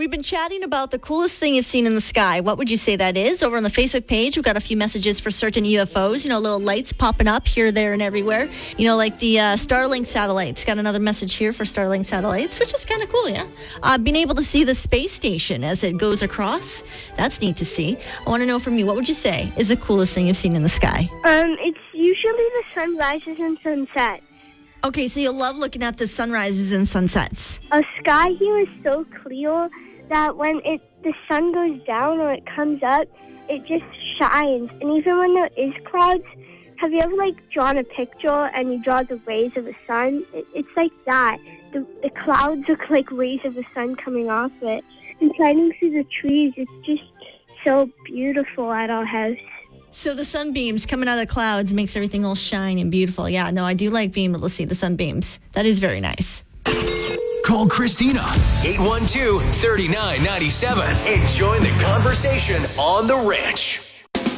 we've been chatting about the coolest thing you've seen in the sky. What would you say that is? Over on the Facebook page, we've got a few messages for certain UFOs, little lights popping up here, there, and everywhere. Like the Starlink satellites. Got another message here for Starlink satellites, which is kind of cool, yeah? Being able to see the space station as it goes across, that's neat to see. I want to know from you, what would you say is the coolest thing you've seen in the sky? It's usually the sunrises and sunsets. Okay, so you love looking at the sunrises and sunsets. Our sky here is so clear that when the sun goes down or it comes up, it just shines. And even when there is clouds, have you ever drawn a picture and you draw the rays of the sun? It's like that. The clouds look like rays of the sun coming off it. And shining through the trees, it's just so beautiful at our house. So the sunbeams coming out of the clouds makes everything all shine and beautiful. Yeah, no, I do like being able to see the sunbeams. That is very nice. Call Christina, 812-3997, and join the conversation on The Ranch.